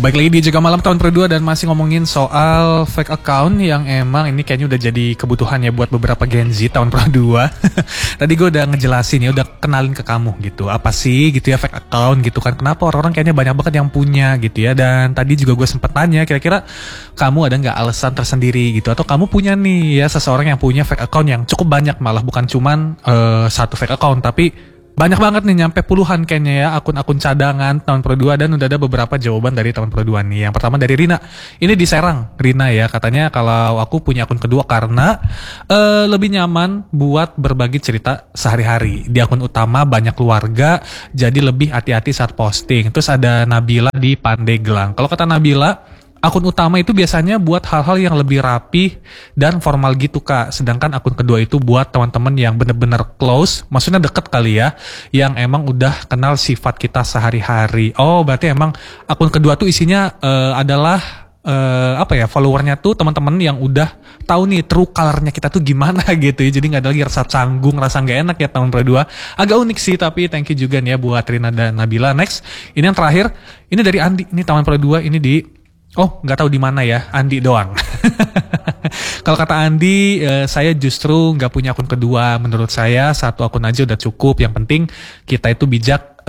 Baik lagi di Jaga Malam tahun kedua dan masih ngomongin soal fake account yang emang ini kayaknya udah jadi kebutuhan ya buat beberapa Gen Z tahun kedua. Tadi gue udah ngejelasin ya, udah kenalin ke kamu gitu. Apa sih gitu ya fake account gitu kan. Kenapa orang-orang kayaknya banyak banget yang punya gitu ya. Dan tadi juga gue sempet tanya kira-kira kamu ada nggak alasan tersendiri gitu. Atau kamu punya nih ya seseorang yang punya fake account yang cukup banyak, malah bukan cuman satu fake account tapi banyak banget nih, nyampe puluhan kayaknya ya akun-akun cadangan tahun kedua. Dan udah ada beberapa jawaban dari tahun kedua nih. Yang pertama dari Rina. Ini di Serang, Rina ya. Katanya kalau aku punya akun kedua karena lebih nyaman buat berbagi cerita sehari-hari. Di akun utama banyak keluarga, jadi lebih hati-hati saat posting. Terus ada Nabila di Pandeglang. Kalau kata Nabila, akun utama itu biasanya buat hal-hal yang lebih rapi dan formal gitu Kak. Sedangkan akun kedua itu buat teman-teman yang bener-bener close, maksudnya deket kali ya, yang emang udah kenal sifat kita sehari-hari. Oh berarti emang akun kedua tuh isinya adalah apa ya, followernya tuh teman-teman yang udah tahu nih true colornya kita tuh gimana gitu ya. Jadi nggak ada lagi rasa canggung, rasa nggak enak ya tahun kedua. Agak unik sih, tapi thank you juga nih ya buat Rina dan Nabila. Next, ini yang terakhir, ini dari Andi. Ini tahun kedua, ini di nggak tahu di mana ya, Andi doang. Kalau kata Andi, saya justru nggak punya akun kedua. Menurut saya satu akun aja udah cukup. Yang penting kita itu bijak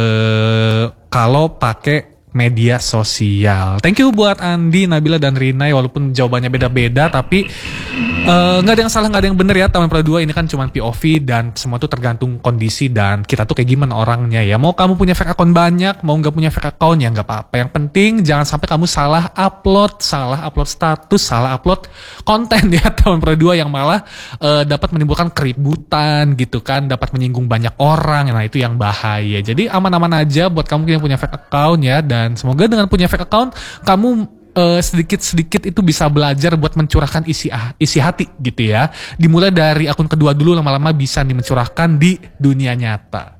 kalau pakai media sosial. Thank you buat Andi, Nabila dan Rina. Walaupun jawabannya beda-beda, tapi nggak ada yang salah, nggak ada yang benar ya. Tahun kedua ini kan cuma POV dan semua tuh tergantung kondisi dan kita tuh kayak gimana orangnya ya. Mau kamu punya fake account banyak, mau nggak punya fake account ya nggak apa-apa. Yang penting jangan sampai kamu salah upload status, salah upload konten ya tahun kedua yang malah dapat menimbulkan keributan gitu kan, dapat menyinggung banyak orang. Nah itu yang bahaya. Jadi aman-aman aja buat kamu yang punya fake account ya. Dan semoga dengan punya fake account kamu sedikit-sedikit itu bisa belajar buat mencurahkan isi hati gitu ya. Dimulai dari akun kedua dulu, lama-lama bisa nih mencurahkan di dunia nyata.